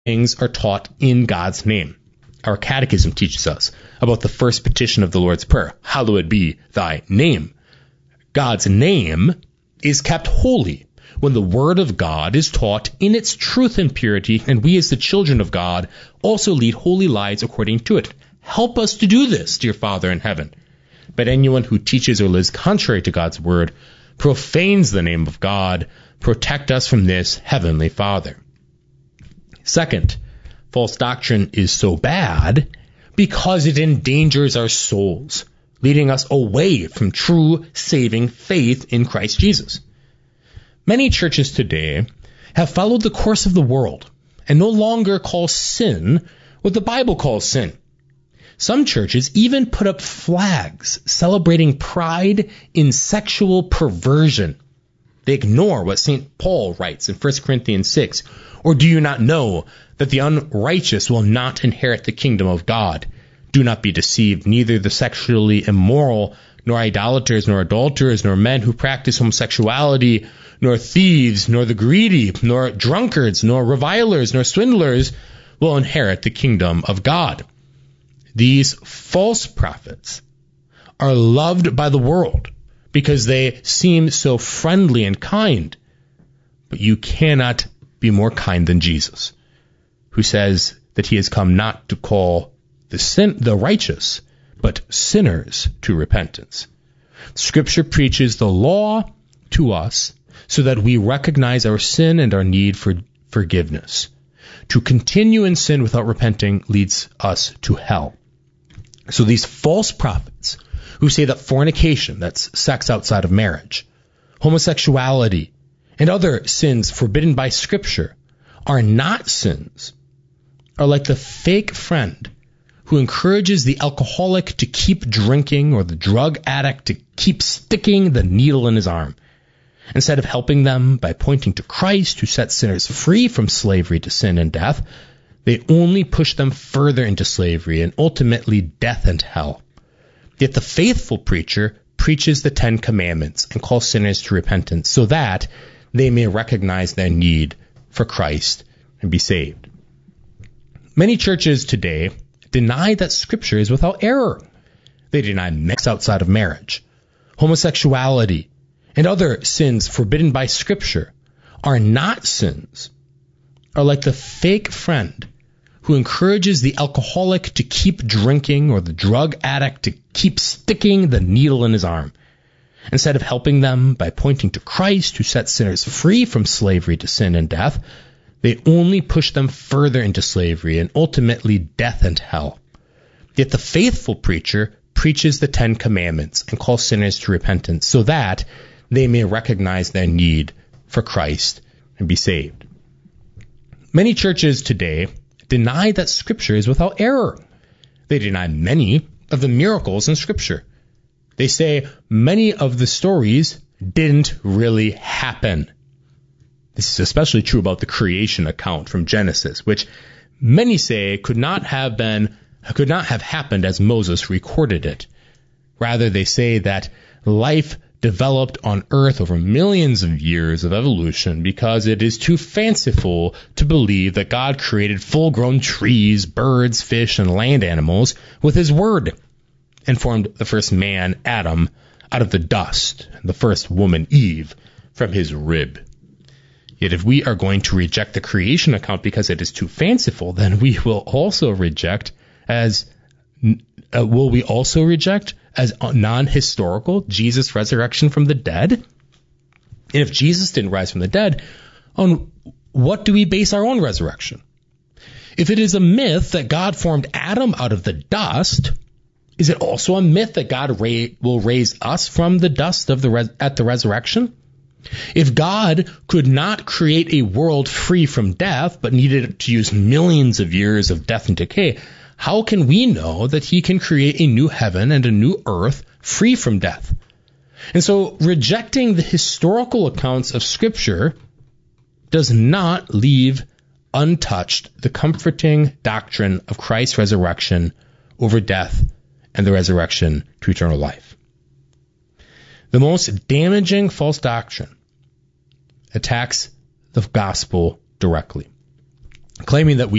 things are taught in God's name. Our catechism teaches us about the first petition of the Lord's Prayer, hallowed be thy name. God's name is kept holy when the word of God is taught in its truth and purity, and we as the children of God also lead holy lives according to it. Help us to do this, dear Father in heaven. But anyone who teaches or lives contrary to God's word profanes the name of God. Protect us from this, Heavenly Father. Second, false doctrine is so bad because it endangers our souls, leading us away from true saving faith in Christ Jesus. Many churches today have followed the course of the world and no longer call sin what the Bible calls sin. Some churches even put up flags celebrating pride in sexual perversion. They ignore what St. Paul writes in 1 Corinthians 6. Or do you not know that the unrighteous will not inherit the kingdom of God? Do not be deceived, neither the sexually immoral, nor idolaters, nor adulterers, nor men who practice homosexuality, nor thieves, nor the greedy, nor drunkards, nor revilers, nor swindlers will inherit the kingdom of God. These false prophets are loved by the world because they seem so friendly and kind. But you cannot be more kind than Jesus, who says that he has come not to call the righteous, but sinners to repentance. Scripture preaches the law to us so that we recognize our sin and our need for forgiveness. To continue in sin without repenting leads us to hell. So these false prophets who say that fornication, that's sex outside of marriage, homosexuality, and other sins forbidden by Scripture are not sins, are like the fake friend who encourages the alcoholic to keep drinking or the drug addict to keep sticking the needle in his arm. Instead of helping them by pointing to Christ who sets sinners free from slavery to sin and death, they only push them further into slavery and ultimately death and hell. Yet the faithful preacher preaches the 10 Commandments and calls sinners to repentance so that they may recognize their need for Christ and be saved. Many churches today deny that Scripture is without error. They deny sex outside of marriage, homosexuality, and other sins forbidden by Scripture are not sins, are like the fake friend who encourages the alcoholic to keep drinking or the drug addict to keep sticking the needle in his arm. Instead of helping them by pointing to Christ who sets sinners free from slavery to sin and death, they only push them further into slavery and ultimately death and hell. Yet the faithful preacher preaches the 10 Commandments and calls sinners to repentance so that they may recognize their need for Christ and be saved. Many churches today deny that Scripture is without error. They deny many of the miracles in Scripture. They say many of the stories didn't really happen. This is especially true about the creation account from Genesis, which many say could not have happened as Moses recorded it. Rather, they say that life developed on Earth over millions of years of evolution because it is too fanciful to believe that God created full-grown trees, birds, fish, and land animals with his word, and formed the first man, Adam, out of the dust, and the first woman, Eve, from his rib. Yet if we are going to reject the creation account because it is too fanciful, then we will also reject as non-historical Jesus' resurrection from the dead? And if Jesus didn't rise from the dead, on what do we base our own resurrection? If it is a myth that God formed Adam out of the dust, is it also a myth that God will raise us from the dust at the resurrection? If God could not create a world free from death, but needed to use millions of years of death and decay, how can we know that he can create a new heaven and a new earth free from death? And so rejecting the historical accounts of Scripture does not leave untouched the comforting doctrine of Christ's resurrection over death and the resurrection to eternal life. The most damaging false doctrine attacks the gospel directly, claiming that we